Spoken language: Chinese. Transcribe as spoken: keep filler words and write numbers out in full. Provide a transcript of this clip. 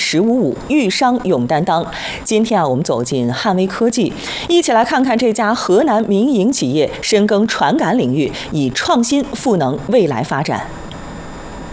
十五五，豫商勇担当。今天啊，我们走进汉威科技，一起来看看这家河南民营企业深耕传感领域，以创新赋能未来发展。